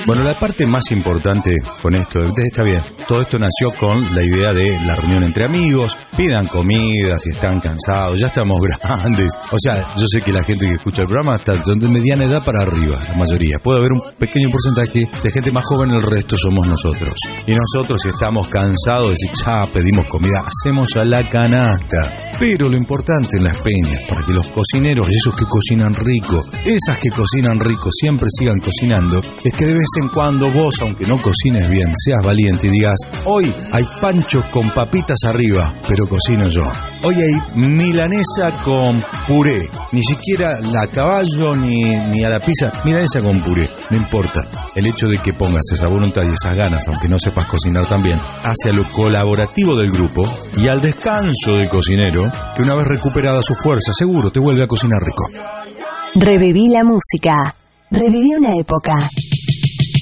Bueno, la parte más importante con esto, está bien, todo esto nació con la idea de la reunión entre amigos, pidan comida si están cansados, ya estamos grandes. O sea, yo sé que la gente que escucha el programa está de mediana edad para arriba, la mayoría. Puede haber un pequeño porcentaje de gente más joven, el resto somos nosotros. Y nosotros, si estamos cansados, decimos, ya pedimos comida, hacemos a la canasta. Pero lo importante en las peñas, para que los cocineros, esos que cocinan rico, esas que cocinan rico, siempre sigan cocinando, es que de vez en cuando vos, aunque no cocines bien, seas valiente y digas, hoy hay panchos con papitas arriba, pero cocino yo. Hoy hay milanesa con puré, ni siquiera la a caballo ni a la pizza, milanesa con puré, no importa. El hecho de que pongas esa voluntad y esas ganas, aunque no sepas cocinar tan bien, hacia lo colaborativo del grupo y al descanso del cocinero, que una vez recuperada su fuerza, seguro te vuelve a cocinar rico. Reviví la música. Reviví una época.